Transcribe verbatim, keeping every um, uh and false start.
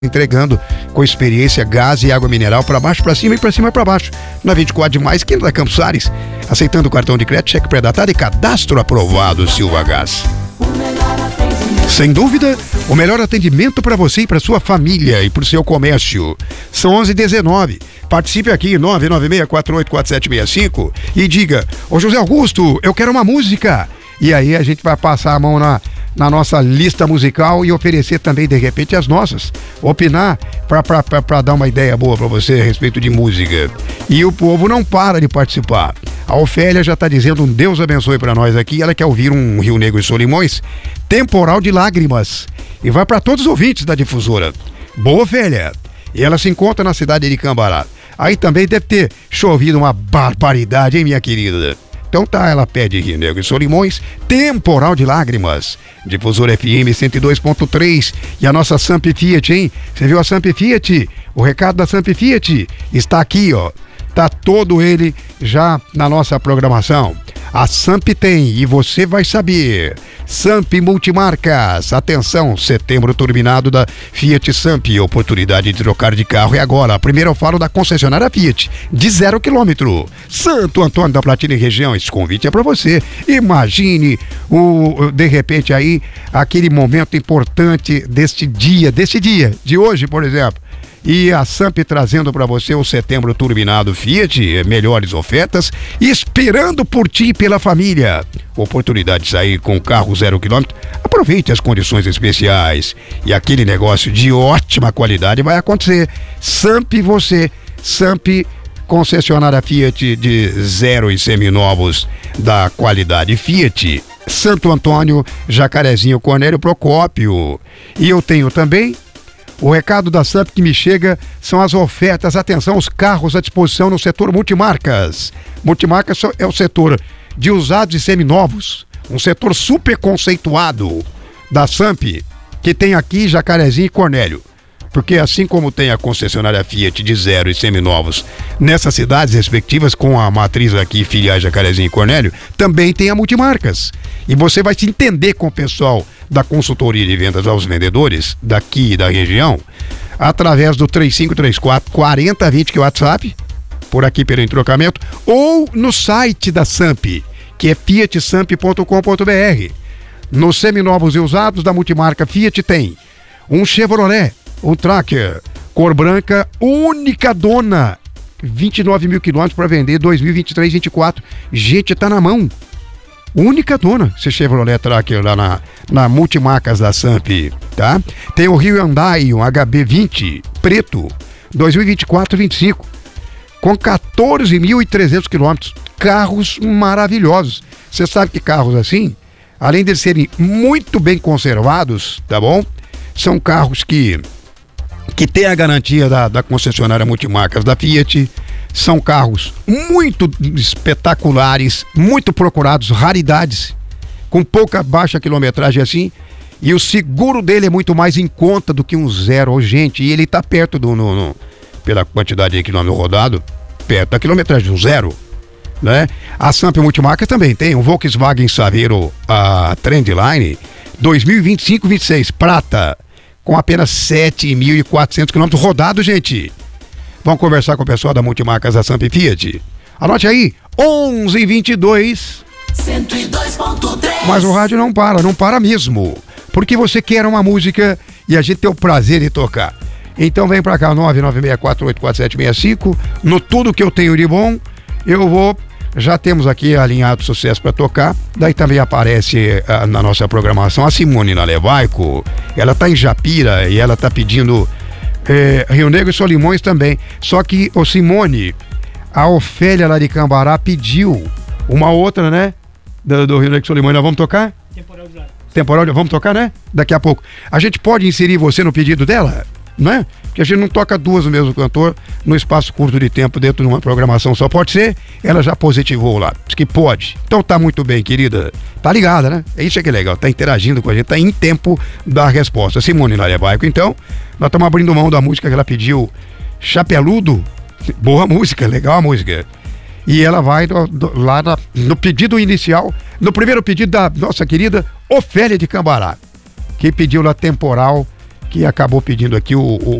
entregando com experiência gás e água mineral para baixo, para cima e para cima e para baixo. Na vinte e quatro de maio, esquina da Campos Ares. Aceitando cartão de crédito, cheque pré-datado e cadastro aprovado, Silva Gás. Sem dúvida, o melhor atendimento para você e para sua família e para o seu comércio. São onze e dezenove. Participe aqui, nove nove seis quatro oito quatro sete seis cinco e diga: ô José Augusto, eu quero uma música. E aí a gente vai passar a mão na, na nossa lista musical e oferecer também, de repente, as nossas. Opinar para dar uma ideia boa para você a respeito de música. E o povo não para de participar. A Ofélia já está dizendo um Deus abençoe para nós aqui. Ela quer ouvir um Rio Negro e Solimões, Temporal de Lágrimas. E vai para todos os ouvintes da difusora. Boa, Ofélia. E ela se encontra na cidade de Cambará. Aí também deve ter chovido uma barbaridade, hein, minha querida? Então tá, ela pede Rio Negro e Solimões, Temporal de Lágrimas. Difusora F M cento e dois ponto três. E a nossa Samp Fiat, hein? Você viu a Samp Fiat? O recado da Samp Fiat está aqui, ó. Tá todo ele já na nossa programação. A Samp tem e você vai saber. Samp Multimarcas. Atenção, setembro turbinado da Fiat Samp. Oportunidade de trocar de carro. E agora, primeiro eu falo da concessionária Fiat, de zero quilômetro. Santo Antônio da Platina e região. Esse convite é para você. Imagine, o, de repente aí, aquele momento importante deste dia, desse dia, de hoje, por exemplo. E a Samp trazendo para você o setembro turbinado Fiat, melhores ofertas, esperando por ti e pela família. Oportunidade de sair com carro zero quilômetro. Aproveite as condições especiais. E aquele negócio de ótima qualidade vai acontecer. Samp você, Samp concessionária Fiat de zero e seminovos da qualidade Fiat. Santo Antônio, Jacarezinho, Cornélio Procópio. E eu tenho também o recado da Samp que me chega são as ofertas. Atenção, os carros à disposição no setor multimarcas. Multimarcas é o setor de usados e seminovos. Um setor super conceituado da Samp, que tem aqui Jacarezinho e Cornélio. Porque assim como tem a concessionária Fiat de zero e seminovos nessas cidades respectivas, com a matriz aqui, filiais Jacarezinho e Cornélio, também tem a Multimarcas. E você vai se entender com o pessoal da consultoria de vendas aos vendedores daqui da região, através do três cinco três quatro, quatro zero dois zero, que é o WhatsApp, por aqui pelo entrocamento, ou no site da Samp, que é fiat samp ponto com ponto br. Nos seminovos e usados da Multimarca Fiat tem um Chevrolet, um Tracker, cor branca, única dona, vinte e nove mil quilômetros para vender, dois mil e vinte e três, vinte e quatro. Gente, tá na mão. Única dona, esse Chevrolet Tracker lá na, na Multimarcas da Samp, tá? Tem o Hyundai, um H B vinte, preto, dois mil e vinte e quatro, vinte e cinco, com quatorze mil e trezentos quilômetros. Carros maravilhosos. Você sabe que carros assim, além de serem muito bem conservados, tá bom? São carros que que tem a garantia da, da concessionária Multimarcas da Fiat. São carros muito espetaculares, muito procurados, raridades, com pouca baixa quilometragem assim, e o seguro dele é muito mais em conta do que um zero, oh, gente, e ele tá perto do, no, no, pela quantidade de quilômetro rodado, perto da quilometragem, um zero, né? A Samp Multimarcas também tem um Volkswagen Saveiro, a Trendline, dois mil e vinte e cinco, vinte e seis, prata, com apenas sete mil e quatrocentos quilômetros rodados, gente. Vamos conversar com o pessoal da Multimarcas da Samp Fiat. Anote aí, onze e vinte e dois. cento e dois ponto três. Mas o rádio não para, não para mesmo. Porque você quer uma música e a gente tem o prazer de tocar. Então vem pra cá, nove nove seis quatro oito quatro sete seis cinco. No Tudo Que Eu Tenho de Bom, eu vou... Já temos aqui alinhado sucesso para tocar. Daí também aparece uh, na nossa programação a Simone Nalevaico. Ela tá em Japira e ela tá pedindo é, Rio Negro e Solimões também. Só que, ô Simone, a Ofélia lá de Cambará pediu uma outra, né? Do, do Rio Negro e Solimões. Nós vamos tocar? Temporal de Lágrimas. Temporal de... Vamos tocar, né? Daqui a pouco. A gente pode inserir você no pedido dela? Né? Porque a gente não toca duas do mesmo cantor no espaço curto de tempo dentro de uma programação só. Pode ser? Ela já positivou lá. Diz que pode. Então tá muito bem, querida. Tá ligada, né? É isso que é legal. Tá interagindo com a gente. Tá em tempo da resposta. Simone Nalevaico. Então, nós estamos abrindo mão da música que ela pediu. Chapeludo. Boa música. Legal a música. E ela vai do, do, lá na, no pedido inicial, no primeiro pedido da nossa querida Ofélia de Cambará, que pediu lá Temporal que acabou pedindo aqui o, o